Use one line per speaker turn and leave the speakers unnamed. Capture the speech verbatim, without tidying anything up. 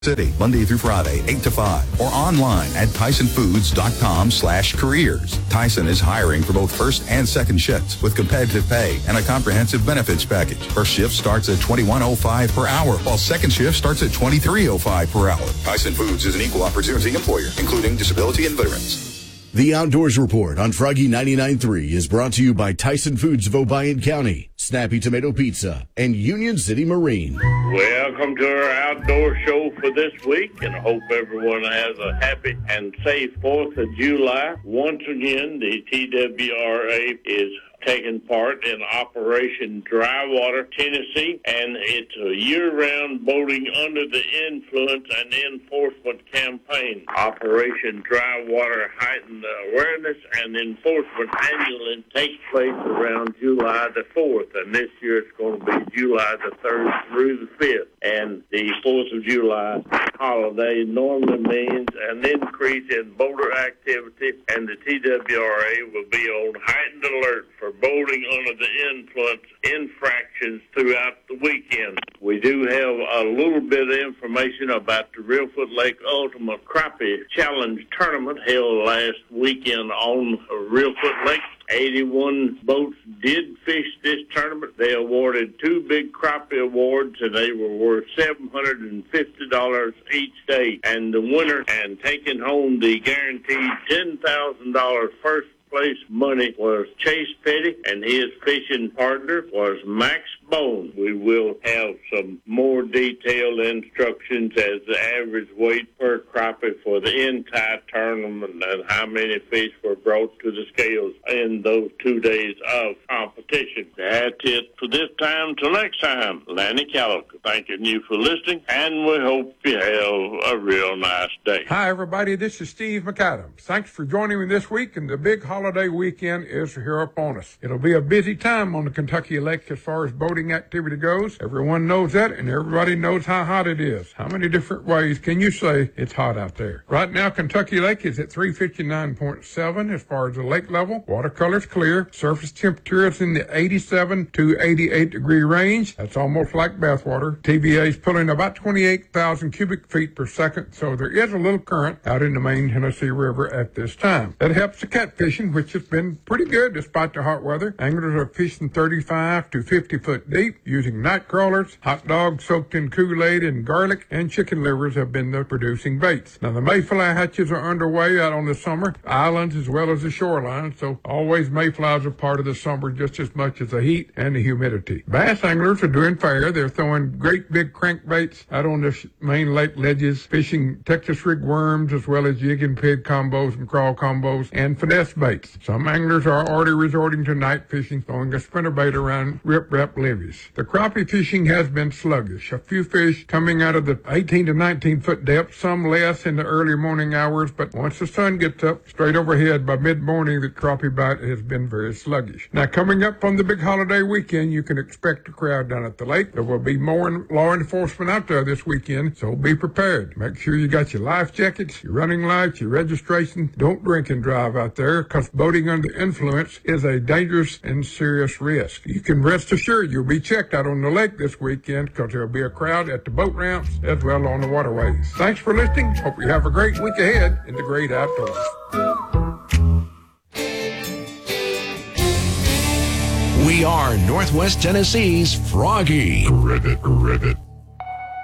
City, Monday through Friday, eight to five, or online at tysonfoods.com slash careers. Tyson is hiring for both first and second shifts with competitive pay and a comprehensive benefits package. First shift starts at twenty-one oh five per hour, while second shift starts at twenty-three oh five per hour. Tyson Foods is an equal opportunity employer, including disability and veterans.
The Outdoors Report on Froggy ninety-nine point three is brought to you by Tyson Foods of Obion County, Snappy Tomato Pizza, and Union City Marine.
Welcome to our outdoor show for this week, and I hope everyone has a happy and safe fourth of July. Once again, the T W R A is taking part in Operation Drywater, Tennessee, and it's a year-round boating under the influence and enforcement campaign. Operation Drywater heightened awareness and enforcement annually takes place around July the fourth, and this year it's going to be July the third through the fifth. And the fourth of July holiday normally means an increase in boater activity, and the T W R A will be on heightened alert for boating under the influence infractions throughout the weekend. We do have a little bit of information about the Reelfoot Lake Ultimate Crappie Challenge Tournament held last weekend on Reelfoot Lake. eighty-one boats did fish this tournament. They awarded two big crappie awards, and they were worth seven hundred fifty dollars each day. And the winner and taking home the guaranteed ten thousand dollars first place money was Chase Petty, and his fishing partner was Max Bone. We will have some more detailed instructions as the average weight per crappie for the entire tournament and how many fish were brought to the scales in those two days of competition. That's it for this time. Till next time, Lanny Calico thanking you for listening, and we hope you have a real nice day.
Hi, everybody. This is Steve McAdams. Thanks for joining me this week, and the big holiday weekend is here upon us. It'll be a busy time on the Kentucky Lake as far as boating activity goes. Everyone knows that, and everybody knows how hot it is. How many different ways can you say it's hot out there? Right now, Kentucky Lake is at three fifty-nine point seven as far as the lake level. Watercolor's clear. Surface temperature is in the eighty-seven to eighty-eight degree range. That's almost like bathwater. T V A is pulling about twenty-eight thousand cubic feet per second, so there is a little current out in the main Tennessee River at this time. That helps the catfishing, which has been pretty good despite the hot weather. Anglers are fishing thirty-five to fifty foot deep using night crawlers. Hot dogs soaked in Kool-Aid and garlic and chicken livers have been the producing baits. Now the mayfly hatches are underway out on the summer islands as well as the shoreline, so always mayflies are part of the summer just as much as the heat and the humidity. Bass anglers are doing fair. They're throwing great big crankbaits out on the main lake ledges, fishing Texas rig worms as well as jig and pig combos and crawl combos and finesse baits. Some anglers are already resorting to night fishing, throwing a spinnerbait around rip-rap levees. The crappie fishing has been sluggish. A few fish coming out of the eighteen to nineteen foot depth, some less in the early morning hours, but once the sun gets up straight overhead by mid-morning, the crappie bite has been very sluggish. Now, coming up on the big holiday weekend, you can expect a crowd down at the lake. There will be more law enforcement out there this weekend, so be prepared. Make sure you got your life jackets, your running lights, your registration. Don't drink and drive out there, because boating under influence is a dangerous and serious risk. You can rest assured you'll be checked out on the lake this weekend, because there'll be a crowd at the boat ramps as well on the waterways. Thanks for listening. Hope you have a great week ahead in the great outdoors.
We are Northwest Tennessee's Froggy.
Ribbit, ribbit.